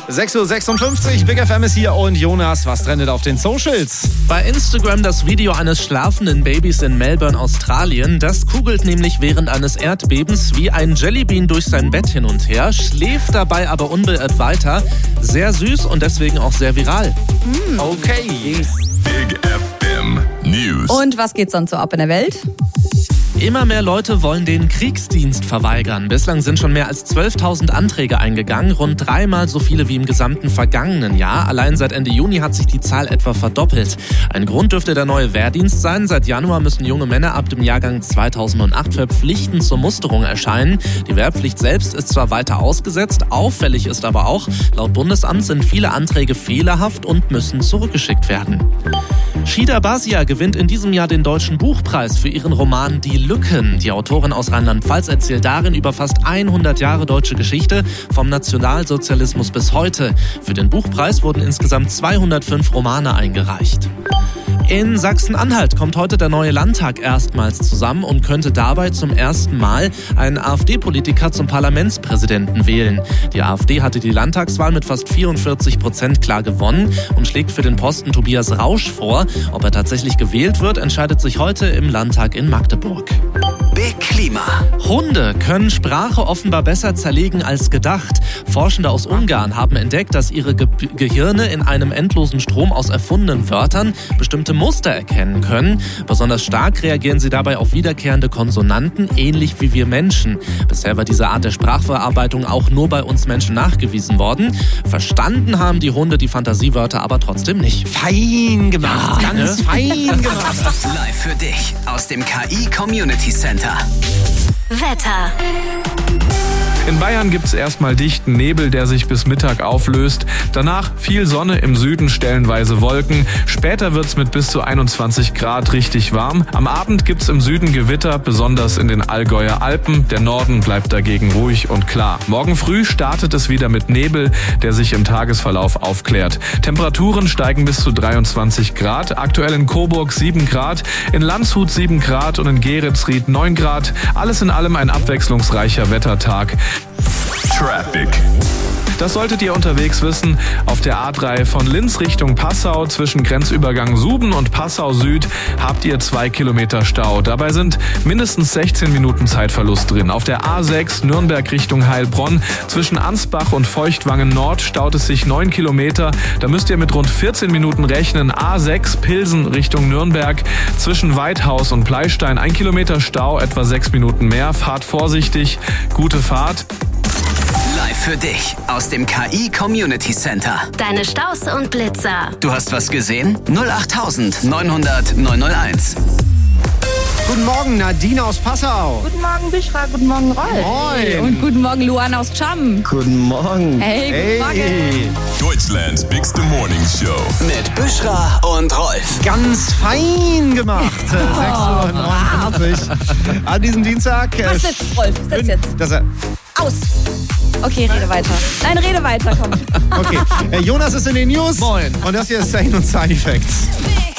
6.56 Uhr, Big FM ist hier und Jonas, was trendet auf den Socials? Bei Instagram das Video eines schlafenden Babys in Melbourne, Australien. Das kugelt nämlich während eines Erdbebens wie ein Jellybean durch sein Bett hin und her, schläft dabei aber unbeirrt weiter. Sehr süß und deswegen auch sehr viral. Okay. Big FM News. Und was geht sonst so ab in der Welt? Immer mehr Leute wollen den Kriegsdienst verweigern. Bislang sind schon mehr als 12.000 Anträge eingegangen, rund 3-mal so viele wie im gesamten vergangenen Jahr. Allein seit Ende Juni hat sich die Zahl etwa verdoppelt. Ein Grund dürfte der neue Wehrdienst sein. Seit Januar müssen junge Männer ab dem Jahrgang 2008 verpflichtend zur Musterung erscheinen. Die Wehrpflicht selbst ist zwar weiter ausgesetzt, auffällig ist aber auch, laut Bundesamt sind viele Anträge fehlerhaft und müssen zurückgeschickt werden. Shida Basia gewinnt in diesem Jahr den Deutschen Buchpreis für ihren Roman Die Lücken. Die Autorin aus Rheinland-Pfalz erzählt darin über fast 100 Jahre deutsche Geschichte, vom Nationalsozialismus bis heute. Für den Buchpreis wurden insgesamt 205 Romane eingereicht. In Sachsen-Anhalt kommt heute der neue Landtag erstmals zusammen und könnte dabei zum ersten Mal einen AfD-Politiker zum Parlamentspräsidenten wählen. Die AfD hatte die Landtagswahl mit fast 44% klar gewonnen und schlägt für den Posten Tobias Rausch vor. Ob er tatsächlich gewählt wird, entscheidet sich heute im Landtag in Magdeburg. Big Klima. Hunde können Sprache offenbar besser zerlegen als gedacht. Forschende aus Ungarn haben entdeckt, dass ihre Gehirne in einem endlosen Strom aus erfundenen Wörtern bestimmte Muster erkennen können. Besonders stark reagieren sie dabei auf wiederkehrende Konsonanten, ähnlich wie wir Menschen. Bisher war diese Art der Sprachverarbeitung auch nur bei uns Menschen nachgewiesen worden. Verstanden haben die Hunde die Fantasiewörter aber trotzdem nicht. Fein gemacht, Ja, ganz fein gemacht. Live für dich aus dem KI Community Center. Wetter. In Bayern gibt's erstmal dichten Nebel, der sich bis Mittag auflöst. Danach viel Sonne, im Süden stellenweise Wolken. Später wird's mit bis zu 21 Grad richtig warm. Am Abend gibt's im Süden Gewitter, besonders in den Allgäuer Alpen. Der Norden bleibt dagegen ruhig und klar. Morgen früh startet es wieder mit Nebel, der sich im Tagesverlauf aufklärt. Temperaturen steigen bis zu 23 Grad. Aktuell in Coburg 7 Grad, in Landshut 7 Grad und in Geretsried 9 Grad. Alles in allem ein abwechslungsreicher Wettertag. Traffic. Das solltet ihr unterwegs wissen. Auf der A3 von Linz Richtung Passau zwischen Grenzübergang Suben und Passau Süd habt ihr 2 Kilometer Stau. Dabei sind mindestens 16 Minuten Zeitverlust drin. Auf der A6 Nürnberg Richtung Heilbronn zwischen Ansbach und Feuchtwangen Nord staut es sich 9 Kilometer. Da müsst ihr mit rund 14 Minuten rechnen. A6 Pilsen Richtung Nürnberg zwischen Weidhaus und Pleistein 1 Kilometer Stau, etwa 6 Minuten mehr. Fahrt vorsichtig, gute Fahrt. Live für dich aus dem KI Community Center. Deine Staus und Blitzer. Du hast was gesehen? 08000 900 901. Guten Morgen, Nadine aus Passau. Guten Morgen, Bishra. Guten Morgen, Rolf. Moin. Und guten Morgen, Luan aus Cham. Guten Morgen. Hey, guten Morgen. Deutschlands Bigste Morning Show. Mit Bishra und Rolf. Ganz fein gemacht. 6.59 Uhr an diesem Dienstag. Was jetzt, Rolf? Sitz jetzt. Aus. Okay, rede weiter. Nein, rede weiter, komm. Okay, Jonas ist in den News. Moin. Und das hier ist Sane und Side Effects. Big